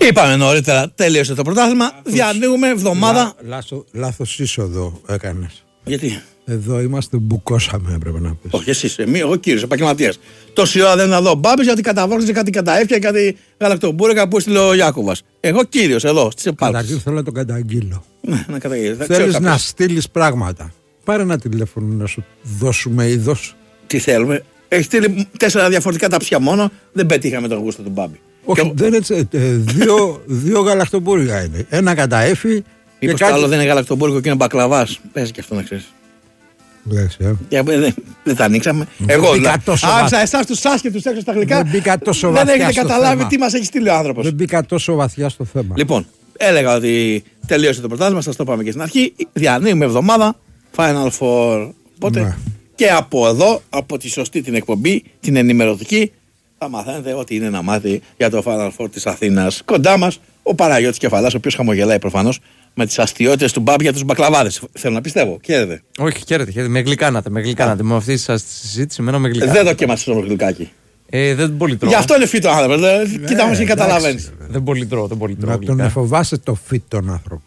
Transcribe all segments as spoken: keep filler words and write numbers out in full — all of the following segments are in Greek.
Είπαμε νωρίτερα, τέλειωσε το πρωτάθλημα. Διανοίγουμε εβδομάδα. Λάθος είσοδο έκανες. Γιατί? Εδώ είμαστε, μπουκώσαμε, έπρεπε να πεις. Όχι, εσύ, εμείς, εγώ κύριος, επαγγελματίας. Τόση ώρα δεν θα δω μπάμπης γιατί καταβόρξε κάτι καταέφια, κάτι γαλακτομπούρεκα που έστειλε ο Ιάκωβας. Εγώ κύριος, εδώ, στις επάλξεις. Καταρχήν θέλω να τον καταγγείλω. Ναι, να καταγγείλω. Θέλεις να στείλεις πράγματα. Πάρε ένα τηλέφωνο να σου δώσουμε είδος. Τι θέλουμε. Έχει στείλει τέσσερα διαφορετικά ταψιά μόνο, δεν πετύχαμε τον γούστο του μπάμπη. Όχι, και... δεν έτσι. Ε, δύο, δύο γαλακτομπούρια είναι. Ένα καταέφι. Μήπως κάτι... το άλλο δεν είναι γαλακτομπούρικο και είναι μπακλαβάς. Πες και αυτό να ξέρεις. Λες, ε. Για, δεν, δεν τα ανοίξαμε. Δεν Εγώ δηλαδή. Άφησα εσάς τους άσχετους έξω στα γλυκά. Δεν μπήκα τόσο βαθιά. Δεν έχετε καταλάβει θέμα. τι μας έχει στείλει ο άνθρωπος. Δεν μπήκα τόσο βαθιά στο θέμα. Λοιπόν, έλεγα ότι τελείωσε το πρωτάθλημα, σας το είπαμε και στην αρχή. Διανοίγουμε εβδομάδα Final Four. Οπότε ναι. Και από εδώ, από τη σωστή την εκπομπή, την ενημερωτική, θα μαθαίνετε ό,τι είναι να μάθει για το Final Four της Αθήνας. Κοντά μας ο Παναγιώτης Κεφαλάς, ο οποίος χαμογελάει προφανώς με τις αστιότητες του Μπάμπη για τους μπακλαβάδες. Θέλω να πιστεύω. Χαίρετε. Όχι, χαίρετε, χαίρετε. Με γλυκάνατε. Με γλυκάνατε. Με αυτή τη συζήτηση, εμένα με γλυκάνατε. Δεν δοκίμασες όμως γλυκάκι. Ε, δεν πολύ τρώω. Γι' αυτό είναι φύτο άνθρωπο. Κοίτα όμως και καταλαβαίνεις. Δεν πολύ τρώω. Δεν πολύ τρώω. Να τον φοβάσαι το φύτο τον άνθρωπο.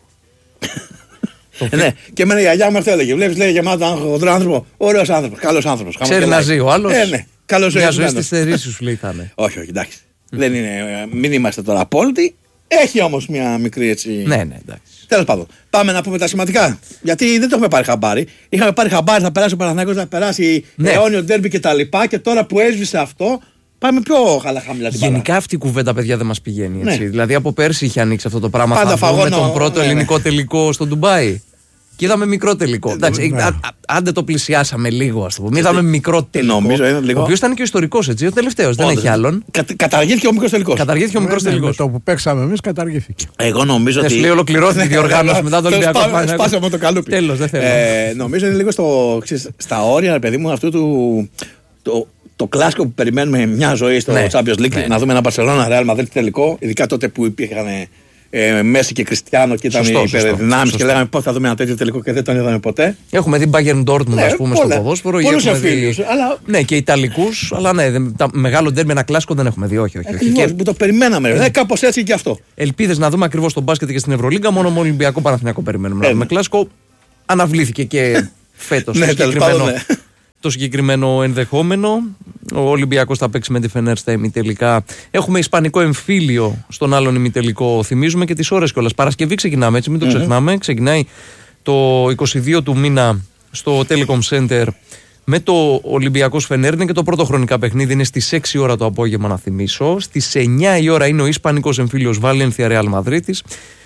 Ε, ναι, και εμένα η γιαγιά μου αυτό έλεγε. Βλέπεις, λέει γεμάτο χοντρό άνθρωπο, ωραίος άνθρωπος, καλός άνθρωπος. Ξέρει να ζει ο άλλος. Ε, ναι, καλός μια ζωή στις θερήσεις σου λέει θα είναι. Όχι, όχι, εντάξει. Δεν είναι, μην είμαστε τώρα απόλυτοι. Έχει όμως μια μικρή έτσι. Ναι, ναι, εντάξει. Τέλος πάντων, πάμε να πούμε τα σημαντικά. Γιατί δεν το έχουμε πάρει χαμπάρι. Είχαμε πάρει χαμπάρι, θα περάσει ο Παναθηναϊκός, θα περάσει ναι. αιώνιο ντέρμπι και τα λοιπά. Και τώρα που έσβησε αυτό, πάμε πιο χαμηλά. Γενικά αυτή η κουβέντα, παιδιά, δεν μας πηγαίνει. Έτσι. Ναι. Δηλαδή από πέρσι είχε ανοίξει αυτό το πράγμα. Πάντα θα δούμε φαγώνω, τον πρώτο ναι, ελληνικό ναι. τελικό στο Ντουμπάι. Και είδαμε μικρό τελικό. Εντάξει, ναι. α, α, άντε το πλησιάσαμε λίγο, ας το πούμε. Είδαμε μικρό τελικό. Νομίζω είναι λίγο. Ο οποίος ήταν και ο ιστορικός, έτσι, ο τελευταίος. Δεν έχει άλλον. Κα, καταργήθηκε ο μικρός τελικός. Καταργήθηκε ο μικρός Ναι, τελικός. το που παίξαμε εμείς καταργήθηκε. Εγώ νομίζω ότι. Σου λέει ολοκληρώθηκε η διοργάνωση μετά το Ολυμπιακό Παναθηναϊκό. Σπάσαμε το καλούπι. Τέλος, δεν θέλω. Ε, νομίζω είναι λίγο στο, ξέρεις, στα όρια, ρε παιδί μου, αυτού του. Το, το κλάσικο που περιμένουμε μια ζωή στο ναι, Champions League. ναι. Να δούμε ένα Barcelona Real Madrid τελικό. Ειδικά τότε που υπήρχαν ε, Μέση και Κριστιάνο και ήταν οι υπερδυνάμεις και λέγαμε πώς θα δούμε ένα τέτοιο τελικό και δεν τον είδαμε ποτέ. Έχουμε δει Bayern Dortmund, Ναι, ας πούμε, πολλά. στο ποδόσφαιρο. Πολλούς Έχουμε δει- εμφύλιους, αλλά- Ναι, και Ιταλικούς, αλλά ναι, δεν- τα μεγάλο ντέρμπι, ένα κλάσικο δεν έχουμε δει. Όχι, όχι. όχι. Ακριβώς, Και που το περιμέναμε. Ε, κάπως έτσι και αυτό. ελπίδες να δούμε ακριβώς τον μπάσκετ και στην Ευρωλίγκα, μόνο με Ολυμπιακό Παναθηναϊκό περιμένουμε. Ε, Να δούμε ναι. κλάσικο. Αναβλήθηκε και φέτος Ναι, το, τέλος συγκεκριμένο, πάντων, ναι. το συγκεκριμένο ενδεχόμενο. Ο Ολυμπιακός θα παίξει με τη Φενέρ στα ημιτελικά. Έχουμε ισπανικό εμφύλιο στον άλλον ημιτελικό. Θυμίζουμε και τις ώρες κιόλας. Παρασκευή ξεκινάμε, έτσι, μην το Mm-hmm. ξεχνάμε. Ξεκινάει το είκοσι δύο του μήνα στο Telecom Center με το Ολυμπιακός Φενέρ. Είναι και το πρώτο χρονικά παιχνίδι, είναι στις έξι ώρα το απόγευμα, να θυμίσω. Στις εννιά η ώρα είναι ο ισπανικός εμφύλιος Βαλένθια Ρεάλ Μαδρίτης.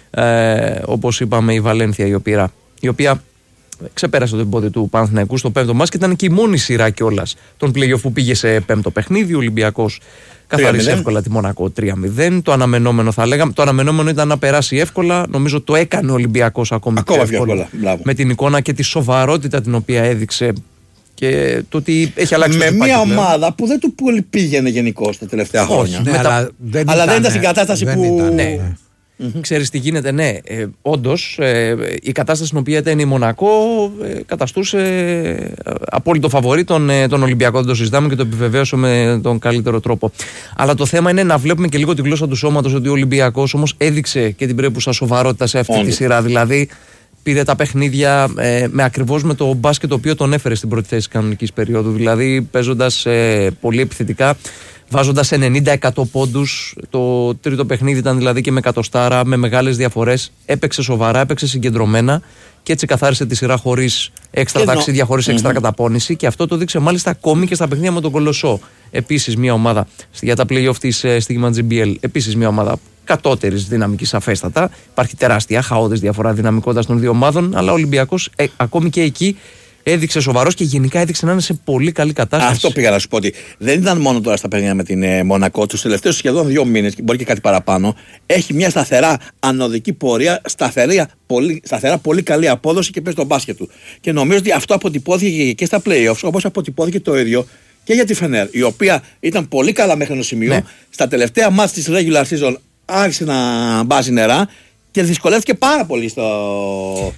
Ε, όπως είπαμε, η Βαλένθια η οποία, η οποία ξεπέρασε το εμπόδιο του Παναθηναϊκού στο πέμπτο μας και ήταν και η μόνη σειρά κιόλας των play-off που πήγε σε πέμπτο παιχνίδι. Ο Ολυμπιακός καθάρισε εύκολα τη Μονακό τρία μηδέν. Το αναμενόμενο θα λέγαμε. Το αναμενόμενο ήταν να περάσει εύκολα. Νομίζω το έκανε ο Ολυμπιακός ακόμη Ακόμα πιο πιο εύκολα. εύκολα. Με την εικόνα και τη σοβαρότητα την οποία έδειξε και το ότι έχει αλλάξει Με το μια τυπάκι πλέον. ομάδα που δεν του πολύ πήγαινε γενικώ τα τελευταία χρόνια. Ναι, Μετά- αλλά δεν Αλλά δεν ήταν, ήταν στην κατάσταση δεν που- ήταν, Ναι. ναι. Mm-hmm. Ξέρεις τι γίνεται, ναι. Ε, όντως, ε, η κατάσταση στην οποία ήταν η Μονακό ε, καταστούσε ε, απόλυτο φαβορί τον, ε, τον Ολυμπιακό. Δεν το συζητάμε και το επιβεβαίωσε με τον καλύτερο τρόπο. Αλλά το θέμα είναι να βλέπουμε και λίγο τη γλώσσα του σώματος, ότι ο Ολυμπιακός όμως έδειξε και την πρέπουσα σοβαρότητα σε αυτή Όντως. τη σειρά. Δηλαδή, πήρε τα παιχνίδια ε, με ακριβώς με το μπάσκετ το οποίο τον έφερε στην πρώτη θέση της κανονικής περίοδου. Δηλαδή, παίζοντας ε, πολύ επιθετικά. Βάζοντας ενενήντα εκατό πόντους, το τρίτο παιχνίδι ήταν δηλαδή και με εκατοστάρα, με μεγάλες διαφορές. Έπαιξε σοβαρά, έπαιξε συγκεντρωμένα και έτσι καθάρισε τη σειρά χωρίς έξτρα Και ταξίδια, χωρίς έξτρα Mm-hmm. καταπώνηση. Και αυτό το δείξε μάλιστα ακόμη και στα παιχνίδια με τον Κολοσσό. Επίσης μια ομάδα για τα play-off της ε, Στίγμα τζι μπι ελ. Επίσης μια ομάδα κατώτερης δυναμικής σαφέστατα. Υπάρχει τεράστια χαόδης διαφορά δυναμικότητας των δύο ομάδων, αλλά ο Ολυμπιακός ε, ακόμη και εκεί έδειξε σοβαρός και γενικά έδειξε να είναι σε πολύ καλή κατάσταση. Αυτό πήγα να σου πω ότι δεν ήταν μόνο τώρα στα παιχνίδια με την ε, Μονακό. Τους τελευταίους σχεδόν δύο μήνες, μπορεί και κάτι παραπάνω, έχει μια σταθερά ανωδική πορεία, σταθερά πολύ, σταθερά πολύ καλή απόδοση και παίζει τον μπάσκετ του. Και νομίζω ότι αυτό αποτυπώθηκε και στα playoffs, όπως αποτυπώθηκε το ίδιο και για τη Φενέρ, η οποία ήταν πολύ καλά μέχρι ένα σημείο. Ναι. Στα τελευταία μάτς της regular season άρχισε να μπάζει νερά και δυσκολεύτηκε πάρα πολύ στο.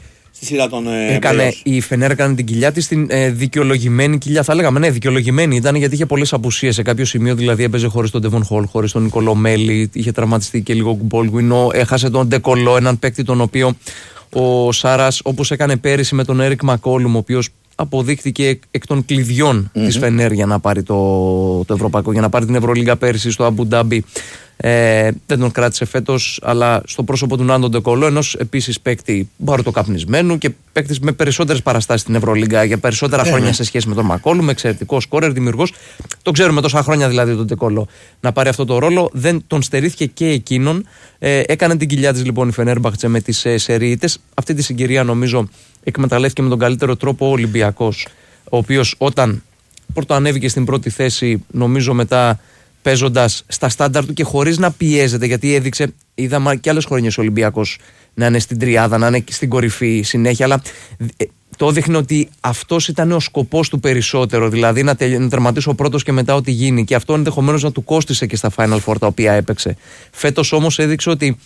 στη σειρά των. Έκανε, η Φενέρ έκανε την κοιλιά της στην ε, δικαιολογημένη κοιλιά. Θα λέγαμε, ναι, δικαιολογημένη ήταν γιατί είχε πολλές απουσίες. Σε κάποιο σημείο δηλαδή έπαιζε χωρίς τον Ντεβον Χολ, χωρίς τον Νικολό Μέλι. Είχε τραυματιστεί και λίγο Γκουμπόλγουινο. Έχασε τον Ντεκολό, έναν παίκτη τον οποίο ο Σάρας, όπως έκανε πέρυσι με τον Έρικ Μακόλουμ, ο οποίος αποδείχθηκε εκ των κλειδιών mm-hmm. της Φενέρ για να πάρει το, το ευρωπαϊκό, για να πάρει την Ευρωλίγκα πέρυσι στο Αμπουντάμπι. Ε, δεν τον κράτησε φέτος, αλλά στο πρόσωπο του Νάντο Ντεκολό, ενός επίσης παίκτη μπαρτοκαπνισμένου και παίκτης με περισσότερες παραστάσεις στην Ευρωλίγκα για περισσότερα yeah, χρόνια yeah. σε σχέση με τον Μακόλουμ, εξαιρετικό σκόρερ, δημιουργός. Το ξέρουμε τόσα χρόνια δηλαδή τον Ντεκολό να πάρει αυτό το ρόλο. Δεν τον στερήθηκε και εκείνον. Ε, έκανε την κοιλιά της λοιπόν η Φενέρμπαχτσε με τις ε, σερίητες. Αυτή τη συγκυρία νομίζω εκμεταλλεύτηκε με τον καλύτερο τρόπο ο Ολυμπιακός, ο οποίος όταν πρωτοανέβηκε στην πρώτη θέση, νομίζω μετά παίζοντας στα στάνταρ του και χωρίς να πιέζεται, γιατί έδειξε, είδαμε και άλλες χρονιές ο Ολυμπιακός να είναι στην τριάδα, να είναι στην κορυφή συνέχεια, αλλά το έδειχνε ότι αυτός ήταν ο σκοπός του περισσότερο, δηλαδή να, τελ, να τερματίσει ο πρώτος και μετά ό,τι γίνει, και αυτό ενδεχομένως να του κόστισε και στα Final Four τα οποία έπαιξε. Φέτος όμως έδειξε ότι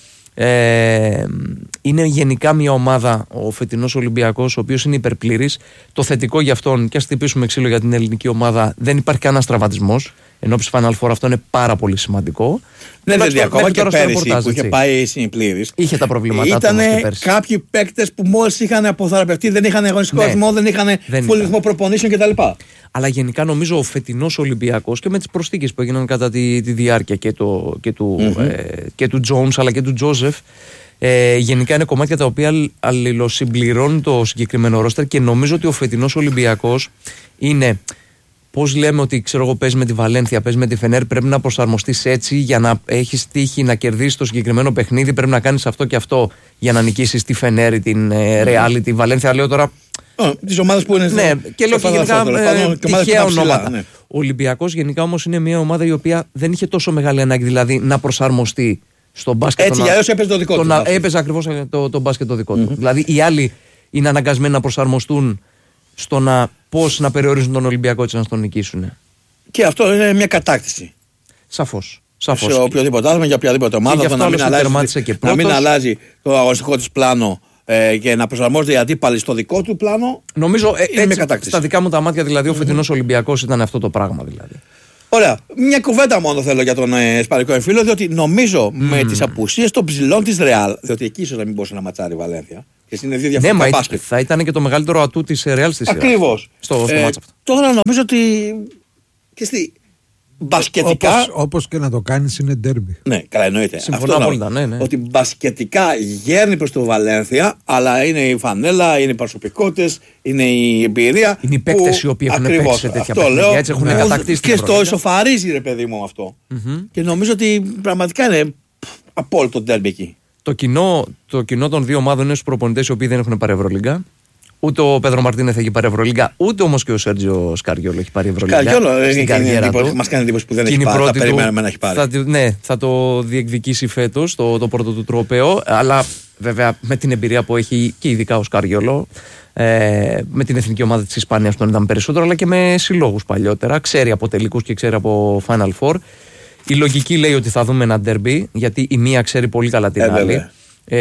Ε, είναι γενικά μια ομάδα, ο φετινός Ολυμπιακός, ο οποίος είναι υπερπλήρης. Το θετικό για αυτόν, και ας χτυπήσουμε ξύλο για την ελληνική ομάδα, δεν υπάρχει κανένας τραυματισμός. Ενώπιση Final Four αυτό είναι πάρα πολύ σημαντικό. Ναι, δηλαδή ακόμα και πέρυσι που είχε πάει συνυπλήρης, είχε τα προβλήματά του. Ήταν κάποιοι παίκτες που μόλις είχαν αποθεραπευτεί, δεν είχαν αγωνιστικό ρυθμό, ναι, δεν είχαν full ρυθμό προπονήσεων κτλ. Αλλά γενικά νομίζω ο φετινός Ολυμπιακός και με τις προσθήκες που έγιναν κατά τη, τη διάρκεια και, το, και του, mm-hmm. ε, και του Jones αλλά και του Τζόζεφ, ε, γενικά είναι κομμάτια τα οποία αλληλοσυμπληρώνουν το συγκεκριμένο ρόστερ, και νομίζω ότι ο φετινός Ολυμπιακός είναι, πώς λέμε ότι ξέρω εγώ παίζει με τη Βαλένθια, παίζει με τη Φενέρ, πρέπει να προσαρμοστείς έτσι για να έχεις τύχη να κερδίσεις το συγκεκριμένο παιχνίδι, πρέπει να κάνεις αυτό και αυτό για να νικήσεις τη Φενέρ, την Ρεάλ, mm-hmm. τη Βαλένθια, λέω τώρα. Oh, τις ομάδες που είναι. Ναι, και λέω και γενικά ε, τυχαία ονόματα. Ναι. Ο Ολυμπιακός γενικά όμως είναι μια ομάδα η οποία δεν είχε τόσο μεγάλη ανάγκη δηλαδή να προσαρμοστεί στο μπάσκετ. Έτσι, για όσοι έπαιζε το δικό του. Έπαιζε ακριβώς το, το μπάσκετ το δικό του. Mm-hmm. Δηλαδή οι άλλοι είναι αναγκασμένοι να προσαρμοστούν στο να πώς να περιορίζουν τον Ολυμπιακό έτσι να τον νικήσουν. Και αυτό είναι μια κατάκτηση. Σαφώς. Σαφώς. Σε οποιοδήποτε άθλημα, για οποιαδήποτε ομάδα, να μην, αλλάζει, να μην αλλάζει το αγωνιστικό της πλάνο και να προσαρμόζεται οι αντίπαλοι στο δικό του πλάνο. Νομίζω ε, έτσι, στα δικά μου τα μάτια δηλαδή ο φετινός mm-hmm. Ολυμπιακός ήταν αυτό το πράγμα δηλαδή. Ωραία. Μια κουβέντα μόνο θέλω για τον ε, Ισπανικό εμφύλιο, διότι νομίζω mm. με τις απουσίες των ψηλών της Ρεάλ, διότι εκεί ίσως να μην μπορούσε να ματσάρει η Βαλένθια. Και είναι δύο διαφορετικά ναι, μπάσκετ. Θα ήταν και το μεγαλύτερο ατού της Ρεάλ στη σειρά. Ακριβώς. Στο, στο ε, μάτσα αυτό. Τώρα νομίζω ότι. Και στη. Μπασκετικά. Όπως, όπως και να το κάνεις είναι ντέρμπι. Ναι, καλά, εννοείται. Συμφωνώ απόλυτα. Ναι, ναι. Ότι μπασκετικά γέρνει προς το Βαλένθια, αλλά είναι η φανέλα, είναι οι προσωπικότητες, είναι η εμπειρία. Είναι οι παίκτες οι οποίοι έχουν παίξει σε τέτοια παιχνίδια. Έτσι έχουν ναι. κατακτήσει. Και στο ισοφαρίζει, ρε παιδί μου, αυτό. Mm-hmm. Και νομίζω ότι πραγματικά είναι απόλυτο ντέρμπι εκεί. Το κοινό, το κοινό των δύο ομάδων είναι στους προπονητές οι οποίοι δεν έχουν πάρει Ευρωλίγκα. Ούτε ο Πέδρο Μαρτίνεθ έχει πάρει Ευρωλίγκα, ούτε όμως και ο Σέρτζιο Σκαριόλο έχει πάρει Ευρωλίγκα. Σκαριόλο στην καριέρα του. Μας κάνει εντύπωση που δεν έχει πάρει. Θα περιμένουμε να έχει πάρει. Θα, ναι, θα το διεκδικήσει φέτος το, το πρώτο του τρόπαιο. Αλλά βέβαια με την εμπειρία που έχει και ειδικά ο Σκαριόλο, ε, με την εθνική ομάδα της Ισπανίας που τον είδαμε περισσότερο, αλλά και με συλλόγους παλιότερα. Ξέρει από τελικούς και ξέρει από Final Four. Η λογική λέει ότι θα δούμε ένα ντερμπι, γιατί η μία ξέρει πολύ καλά την ε, άλλη. Βέβαια.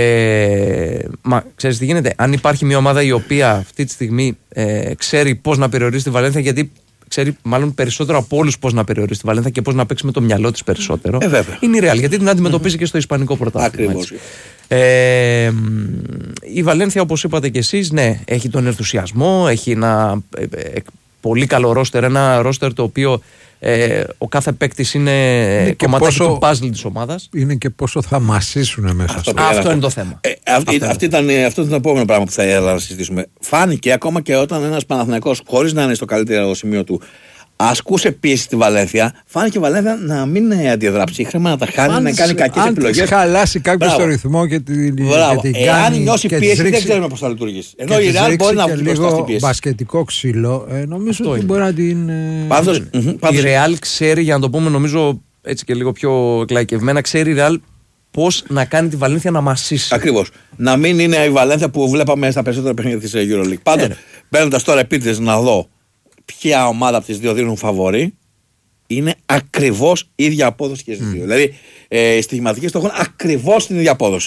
Ε, μα ξέρεις τι γίνεται, αν υπάρχει μια ομάδα η οποία αυτή τη στιγμή ε, ξέρει πώς να περιορίσει τη Βαλένθια, γιατί ξέρει μάλλον περισσότερο από όλους πώς να περιορίσει τη Βαλένθια και πώς να παίξει με το μυαλό της περισσότερο, ε, είναι η Ρεάλ, γιατί την αντιμετωπίζει mm-hmm. και στο Ισπανικό πρωτάθλημα. Ακριβώς. Ε, η Βαλένθια, όπως είπατε και εσείς, ναι, έχει τον ενθουσιασμό, έχει ένα ε, ε, πολύ καλό ρόστερ, ένα ρόστερ το οποίο Ε, ο κάθε παίκτης είναι, είναι κομματάκι του παζλ της ομάδας. Είναι και πόσο θα μασίσουν μέσα αυτό. Αυτό, αυτό είναι το θέμα. Ε, αυτή, αυτό, αυτή ήταν, αυτό ήταν το επόμενο πράγμα που θα ήθελα να συζητήσουμε. Φάνηκε ακόμα και όταν ένας Παναθηναϊκός, χωρίς να είναι στο καλύτερο σημείο του, ασκούσε πίεση στη Βαλένθια, φάνηκε η Βαλένθια να μην αντιδρά ψύχρεμα, να τα χάνει, αν, να κάνει κακές επιλογές. Αν χαλάσει κάποιος το ρυθμό και την, και την Εάν νιώσει πίεση, ρίξει, δεν ξέρουμε πώς θα λειτουργήσει. Ενώ η Ρεάλ μπορεί να βγει αυτή πίεση. Μπασκετικό ξύλο, ε, νομίζω αυτό ότι είναι. Μπορεί να την. Πάντως, η Ρεάλ ξέρει, για να το πούμε νομίζω έτσι και λίγο πιο εκλαϊκευμένα, ξέρει η Ρεάλ πώς να κάνει τη Βαλένθια να μασίσει. Ακριβώς. Να μην είναι η Βαλένθια που βλέπαμε στα περισσότερα παιχνίδια της EuroLeague. Πάντως, μπαίνοντας τώρα επίτηδες να δω ποια ομάδα από τις δύο δίνουν φαβορί, είναι ακριβώς η ίδια απόδοση και στις mm. δύο. Δηλαδή, ε, οι στοιχηματικές το έχουν ακριβώς την ίδια απόδοση.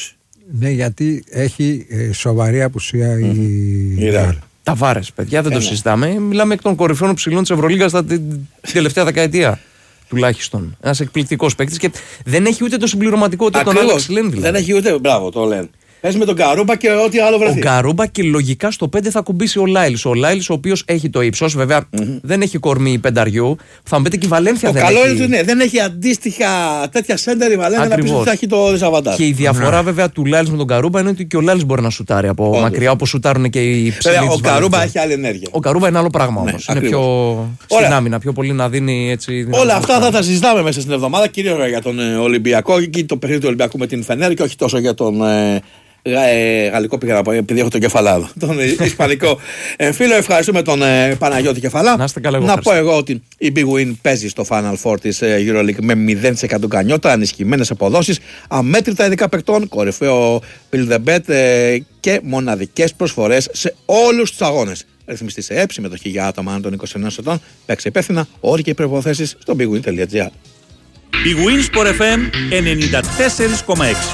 Ναι, γιατί έχει ε, σοβαρή απουσία mm-hmm. η, η Ρεάλ. Ταβάρες, παιδιά, δεν Ένα. το συζητάμε. Μιλάμε εκ των κορυφαίων ψηλών της Ευρωλίγκας την τελευταία δεκαετία. Τουλάχιστον. Ένας εκπληκτικός παίκτης και δεν έχει ούτε το συμπληρωματικό ούτε τον Άλεξ Λεν. Δεν έχει ούτε. Μπράβο, το Λεν. Πες με τον Καρούμπα και ό,τι άλλο βρεθεί. Ο Καρούμπα και λογικά στο πέντε θα κουμπίσει ο Λάιλς. Ο Λάιλς, ο οποίος έχει το ύψος, βέβαια mm-hmm. δεν έχει κορμί πενταριού. Θα μου πείτε και η Βαλένθια το δεν καλό έχει. Είναι ότι ναι, δεν έχει αντίστοιχα τέτοια σέντερ η Βαλένθια να πει ότι θα έχει το δισαβαντάζ. Και η διαφορά mm-hmm. βέβαια του Λάιλς με τον Καρούμπα είναι ότι και ο Λάιλς μπορεί να σουτάρει από Όντως. μακριά όπως σουτάρουν και οι ψηλοί. Ο Καρούμπα έχει άλλη ενέργεια. Ο Καρούμπα είναι άλλο πράγμα όμως. Ναι, είναι πιο στην άμυνα, πιο πολύ να δίνει έτσι. Όλα αυτά θα τα συζητάμε μέσα στην εβδομάδα, κυρίως για τον Ολυμπιακό και το παιχνίδι του Ολυμπιακού με την Φενέρ και όχι τόσο για τον. Ε, γαλλικό πήγα να πω, επειδή έχω τον Κεφαλάδο. Τον Ισπανικό ε, φίλο. Ευχαριστούμε τον ε, Παναγιώτη Κεφαλά. Να, καλά, εγώ, να πω εγώ ότι η Big Win παίζει στο Final Four της ε, EuroLeague με μηδέν τοις εκατό κανιότα, ενισχυμένες αποδόσεις, αμέτρητα ειδικά παικτών, κορυφαίο Build the Bet ε, και μοναδικές προσφορές σε όλους τους αγώνες. Ρυθμιστή σε ΕΠ, συμμετοχή για άτομα άνω των είκοσι ενός ετών. Παίξε υπεύθυνα, όροι και προϋποθέσεις στο big win τελεία gr. Big Win Sport εφ εμ ενενήντα τέσσερα κόμμα έξι.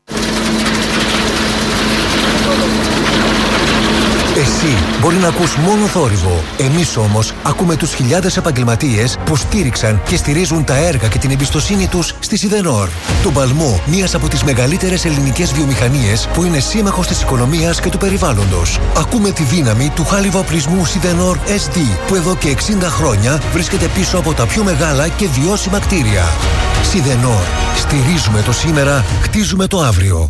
Εσύ μπορεί να ακούς μόνο θόρυβο. Εμείς όμως ακούμε τους χιλιάδες επαγγελματίες που στήριξαν και στηρίζουν τα έργα και την εμπιστοσύνη τους στη Σιδενόρ. Τον παλμό μιας από τις μεγαλύτερες ελληνικές βιομηχανίες που είναι σύμμαχος της οικονομίας και του περιβάλλοντος. Ακούμε τη δύναμη του χάλιβα-οπλισμού Σιδενόρ ες ντι που εδώ και εξήντα χρόνια βρίσκεται πίσω από τα πιο μεγάλα και βιώσιμα κτίρια. Σιδενόρ. Στηρίζουμε το σήμερα, χτίζουμε το αύριο.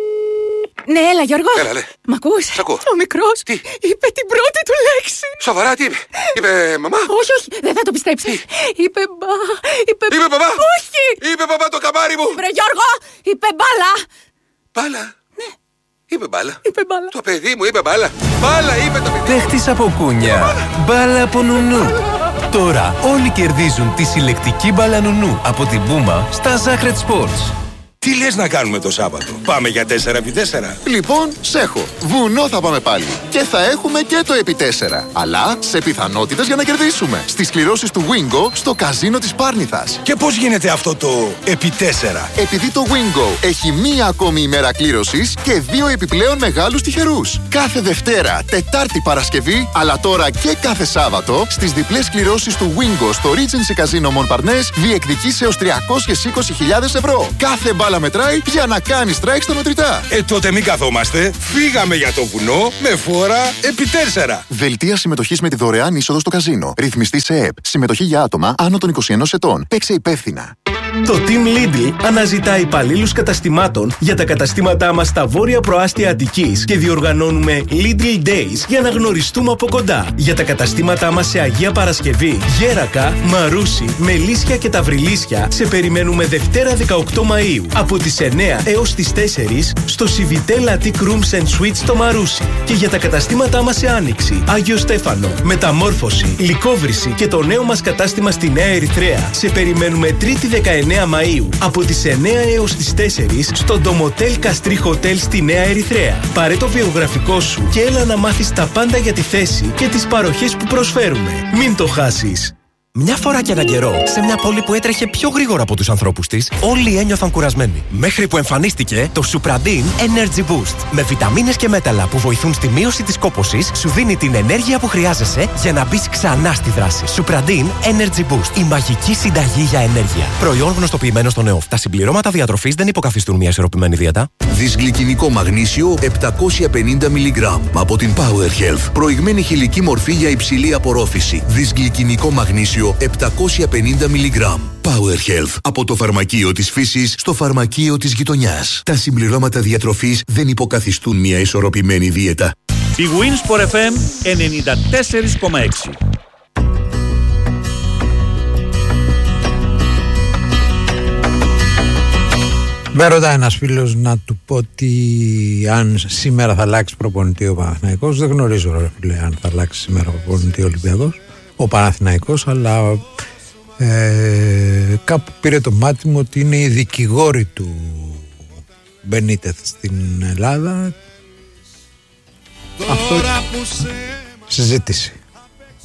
Ναι, έλα Γιώργο. Έλα, λέ. Μ' ακούς? Σ' ακούω. Ο μικρός Τι? είπε την πρώτη του λέξη. Σοβαρά, τι είπε? Είπε μαμά? Όχι, όχι, δεν θα το πιστέψεις. Είπε μπα, είπε... Είπε μπαμπά? Όχι. Είπε μπαμπά το καμάρι μου. Βρε Γιώργο, είπε μπάλα. Μπάλα? Ναι. Είπε μπάλα. Είπε μπάλα. Το παιδί μου είπε μπάλα. Μπάλα είπε το παιδί. Παίχτης από κούνια. Μπάλα από νουνού. Τώρα όλοι κερδίζουν τη συλλεκτική μπάλα νουνού από την Πούμα στα Zacred Sports. Τι λες να κάνουμε το Σάββατο? Πάμε για τέσσερα επί τέσσερα. Λοιπόν, σέχω. Βουνό θα πάμε πάλι. Και θα έχουμε και το επί τέσσερα. Αλλά σε πιθανότητες για να κερδίσουμε. Στις κληρώσεις του Wingo στο καζίνο της Πάρνηθας. Και πώς γίνεται αυτό το επί τέσσερα? Επειδή το Wingo έχει μία ακόμη ημέρα κλήρωσης και δύο επιπλέον μεγάλους τυχερούς. Κάθε Δευτέρα, Τετάρτη, Παρασκευή, αλλά τώρα και κάθε Σάββατο, στις διπλές κληρώσεις του Wingo στο Regency Casino Montparnasse διεκδικείς έως τριακόσιες είκοσι χιλιάδες ευρώ. Κάθε μπάλα μετράει για να κάνει strike στα μετρητά. Ε, τότε μην καθόμαστε. Φύγαμε για το βουνό με φόρα επί τέσσερα. Δελτία συμμετοχής με τη δωρεάν είσοδο στο καζίνο. Ρυθμιστή σε ΕΠ. Συμμετοχή για άτομα άνω των είκοσι ενός ετών. Παίξε υπεύθυνα. Το Team Lidl αναζητά υπαλλήλους καταστημάτων για τα καταστήματά μας στα βόρεια προάστια Αττικής και διοργανώνουμε Lidl Days για να γνωριστούμε από κοντά. Για τα καταστήματά μας σε Αγία Παρασκευή, Γέρακα, Μαρούσι, Μελίσια και Ταυριλίσια σε περιμένουμε Δευτέρα δεκαοκτώ Μαΐου από τις εννέα έως τις τέσσερις στο Civitel Attic Rooms and Suites στο Μαρούσι. Και για τα καταστήματά μας σε Άνοιξη, Άγιο Στέφανο, Μεταμόρφωση, Λυκόβρηση και το νέο μας κατάστημα στη Νέα Ερυθρέα σε περιμένουμε Τρίτη δεκαεννέα Μαΐου από τις εννέα έως τις τέσσερις στο Ντομοτέλ Καστρί Hotel στη Νέα Ερυθρέα. Πάρε το βιογραφικό σου και έλα να μάθεις τα πάντα για τη θέση και τις παροχές που προσφέρουμε. Μην το χάσεις. Μια φορά και έναν καιρό, σε μια πόλη που έτρεχε πιο γρήγορα από τους ανθρώπους της, όλοι ένιωθαν κουρασμένοι. Μέχρι που εμφανίστηκε το Supradin Energy Boost. Με βιταμίνες και μέταλλα που βοηθούν στη μείωση της κόπωσης, σου δίνει την ενέργεια που χρειάζεσαι για να μπεις ξανά στη δράση. Supradin Energy Boost. Η μαγική συνταγή για ενέργεια. Προϊόν γνωστοποιημένο στον ΕΟΦ. Τα συμπληρώματα διατροφής δεν υποκαθιστούν μια ισορροπημένη δίαιτα. Δυσγλυκινικό μαγνήσιο επτακόσια πενήντα μιλιγκράμμ από την Power Health. Προηγμένη χηλική μορφή για υψηλή απορρόφηση. Δυσγλυκινικό μαγνήσιο επτακόσια πενήντα μιλιγκράμμ. Power Health. Από το φαρμακείο της φύσης στο φαρμακείο της γειτονιάς. Τα συμπληρώματα διατροφής δεν υποκαθιστούν μια ισορροπημένη δίαιτα. Big Win Sport εφ εμ ενενήντα τέσσερα κόμμα έξι. Με ρωτάει ένας φίλος να του πω ότι αν σήμερα θα αλλάξει προπονητή ο Παναθηναϊκός. Δεν γνωρίζω ρε φίλε αν θα αλλάξει σήμερα προπονητή ο Ολυμπιακός, ο Παναθηναϊκός, αλλά ε, κάπου πήρε το μάτι μου ότι είναι οι δικηγόροι του Μπενίτεθ στην Ελλάδα. Αυτό συζήτηση.